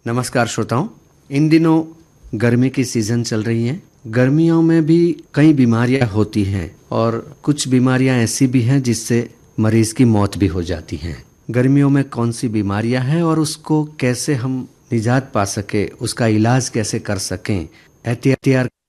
नमस्कार श्रोताओं। इन दिनों गर्मी की सीजन चल रही है। गर्मियों में भी कई बीमारियां होती हैं और कुछ बीमारियां ऐसी भी हैं जिससे मरीज की मौत भी हो जाती है। गर्मियों में कौन सी बीमारियां हैं और उसको कैसे हम निजात पा सके, उसका इलाज कैसे कर सकें, एहतियात